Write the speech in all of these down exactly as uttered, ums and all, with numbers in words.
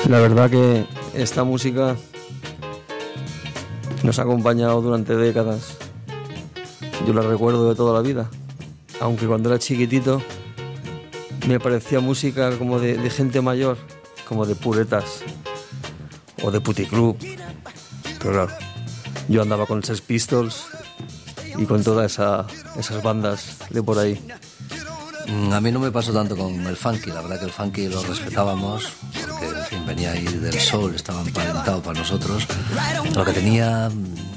La verdad que esta música nos ha acompañado durante décadas. Yo la recuerdo de toda la vida, aunque cuando era chiquitito me parecía música como de, de gente mayor, como de puretas o de puticlub. Pero claro, yo andaba con Sex Pistols y con todas esa, esas bandas de por ahí. A mí no me pasó tanto con el funky, la verdad que el funky lo respetábamos, porque en fin, venía ahí del soul, estaba emparentado para nosotros. Lo que tenía,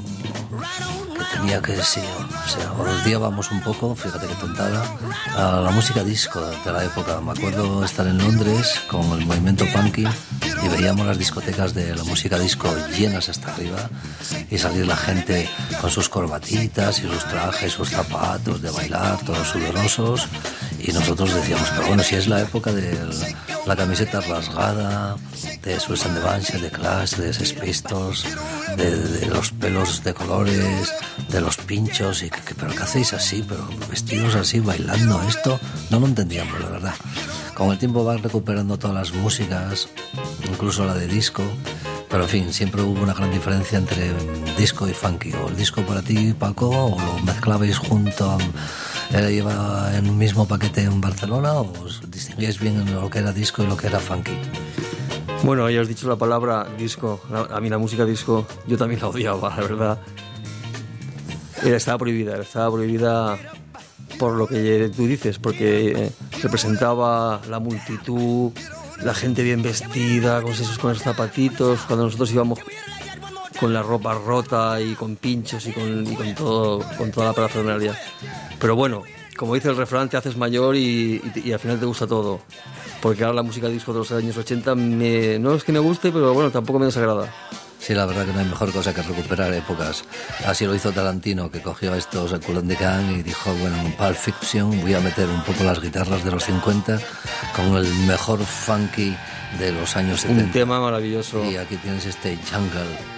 que tenía que sí, o sea, odiábamos un poco, fíjate qué tontada, a la música disco de la época. Me acuerdo estar en Londres con el movimiento funky y veíamos las discotecas de la música disco llenas hasta arriba y salir la gente con sus corbatitas y sus trajes, sus zapatos de bailar, todos sudorosos. Y nosotros decíamos, pero bueno, si es la época de la camiseta rasgada, de Susan de Banshee, de Clash, de Sex Pistols, de, de los pelos de colores, de los pinchos, y que, que, pero ¿qué hacéis así? Pero vestidos así, bailando esto, no lo entendíamos, la verdad. Con el tiempo van recuperando todas las músicas, incluso la de disco, pero en fin, siempre hubo una gran diferencia entre disco y funky. O el disco para ti, Paco, o lo mezclabais junto a... ¿Era lleva en un mismo paquete en Barcelona o os distinguíais bien lo que era disco y lo que era funky? Bueno, ya has dicho la palabra disco. A mí la música disco yo también la odiaba, la verdad. Era, estaba prohibida, estaba prohibida por lo que tú dices, porque representaba la multitud, la gente bien vestida, con esos, con esos zapatitos, cuando nosotros íbamos con la ropa rota y con pinchos y con, y con, todo, con toda la parafernalia. Pero bueno, como dice el refrán, te haces mayor y, y, y al final te gusta todo. Porque ahora la música disco de los años ochenta me, no es que me guste, pero bueno, tampoco me desagrada. Sí, la verdad que no hay mejor cosa que recuperar épocas. Así lo hizo Tarantino, que cogió a estos a Kool and the Gang y dijo, bueno, en Pulp Fiction voy a meter un poco las guitarras de los cincuenta con el mejor funky de los años setenta. Un tema maravilloso. Y aquí tienes este Jungle.